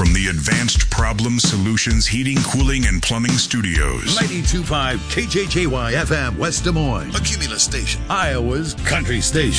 from the Advanced Problem Solutions Heating, Cooling, and Plumbing Studios. 92.5 KJJY FM, West Des Moines. A Cumulus station. Iowa's country station.